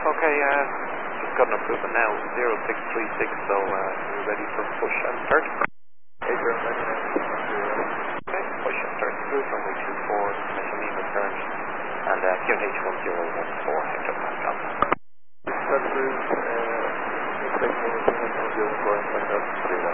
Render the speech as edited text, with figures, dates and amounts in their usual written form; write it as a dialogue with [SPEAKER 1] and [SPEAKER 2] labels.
[SPEAKER 1] Okay, just got an improvement now, 0636, so you're ready for push and start? Okay, push and start through, runway 24, measurement current, and QNH 1014.